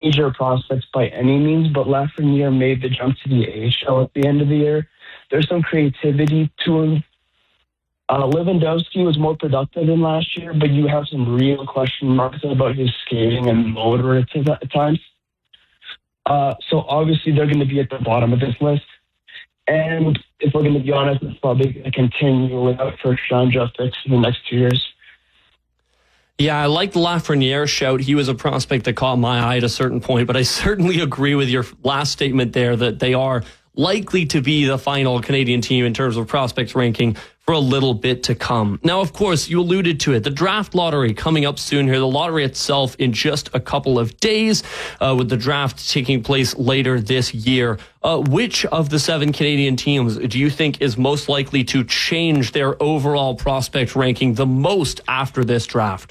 major prospects by any means, but Lafreniere made the jump to the AHL at the end of the year. There's some creativity to him. Lewandowski was more productive than last year, but you have some real question marks about his skating and motor at times. So obviously they're going to be at the bottom of this list. And if we're going to be honest, it's probably going to continue without first-round draft picks in the next 2 years. Yeah, I like the Lafreniere shout. He was a prospect that caught my eye at a certain point, but I certainly agree with your last statement there that they are likely to be the final Canadian team in terms of prospects ranking for a little bit to come. Now, of course, you alluded to it. The draft lottery coming up soon here. The lottery itself in just a couple of days, with the draft taking place later this year. Which of the 7 Canadian teams do you think is most likely to change their overall prospect ranking the most after this draft?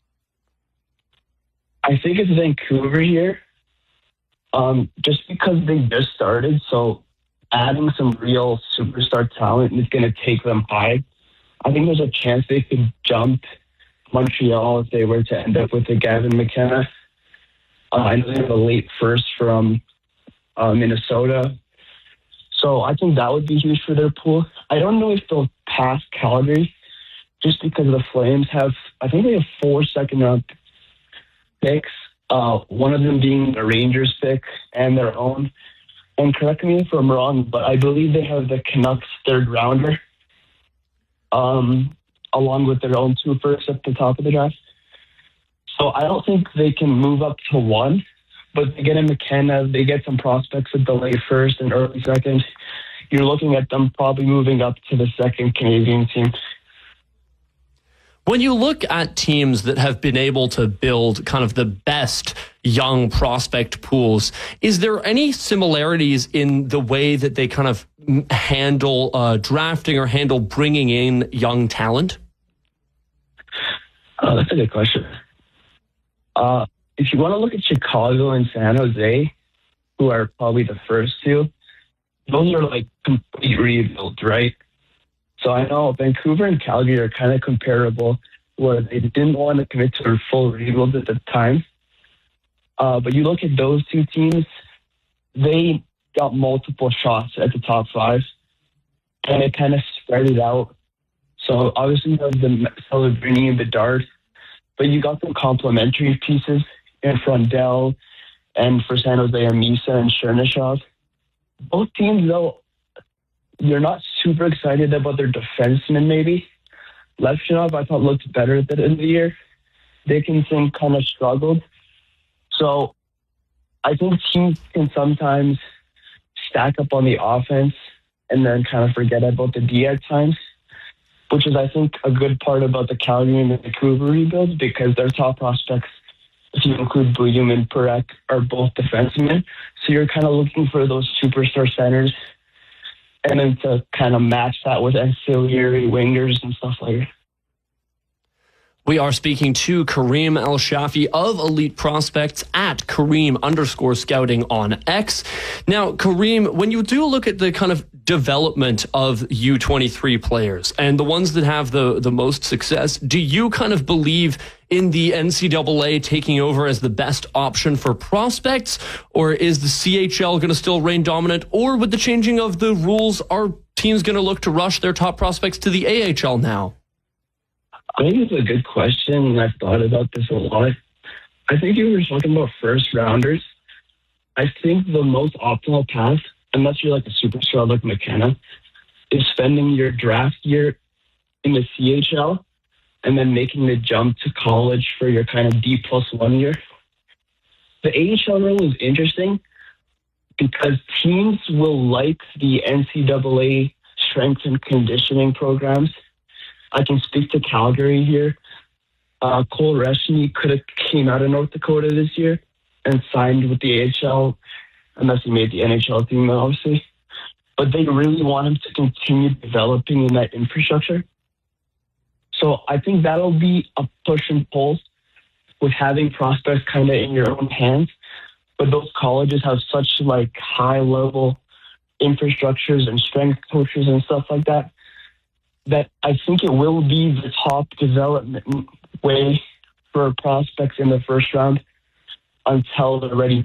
I think it's Vancouver here, just because they just started. So adding some real superstar talent is going to take them high. I think there's a chance they could jump Montreal if they were to end up with a Gavin McKenna. I know they have a late first from Minnesota. So I think that would be huge for their pool. I don't know if they'll pass Calgary just because the Flames have, I think they have 4 second-round picks, one of them being the Rangers pick and their own. And correct me if I'm wrong, but I believe they have the Canucks 3rd rounder, along with their own 2 firsts at the top of the draft. So I don't think they can move up to 1, but they get a McKenna, they get some prospects at the late first and early second. You're looking at them probably moving up to the 2nd Canadian team. When you look at teams that have been able to build kind of the best young prospect pools, is there any similarities in the way that they kind of handle drafting or handle bringing in young talent? That's a good question. If you want to look at Chicago and San Jose, who are probably the first 2, those are like complete rebuilds, right? So I know Vancouver and Calgary are kind of comparable, where they didn't want to commit to a full rebuild at the time. But you look at those 2 teams, they got multiple shots at the top 5, and it kind of spread it out. So obviously you have the Celebrini and Bedard, but you got some complementary pieces in Frondell and for San Jose, Misa and Chernyshov. Both teams, though, you're not super excited about their defensemen, maybe. Levchinov, I thought, looked better at the end of the year. Dickinson kind of struggled. So I think teams can sometimes stack up on the offense and then kind of forget about the D at times, which is, I think, a good part about the Calgary and the Vancouver rebuilds, because their top prospects, if you include Bouillon and Perek, are both defensemen. So you're kind of looking for those superstar centers, and then to kind of match that with ancillary wingers and stuff like that. We are speaking to Kareem El-Shafy of Elite Prospects at Kareem_scouting on X. Now, Kareem, when you do look at the kind of development of U23 players and the ones that have the most success, do you kind of believe in the NCAA taking over as the best option for prospects, or is the CHL going to still reign dominant, or with the changing of the rules, are teams going to look to rush their top prospects to the AHL now? I think it's a good question, and I've thought about this a lot. I think you were talking about first rounders. I think the most optimal path, unless you're like a superstar like McKenna, is spending your draft year in the CHL and then making the jump to college for your kind of D+1 year. The AHL rule is interesting because teams will like the NCAA strength and conditioning programs. I can speak to Calgary here. Cole Reshny could have came out of North Dakota this year and signed with the AHL, unless he made the NHL team, obviously. But they really want him to continue developing in that infrastructure. So I think that'll be a push and pull with having prospects kind of in your own hands. But those colleges have such like high level infrastructures and strength coaches and stuff like that, that I think it will be the top development way for prospects in the first round until they're ready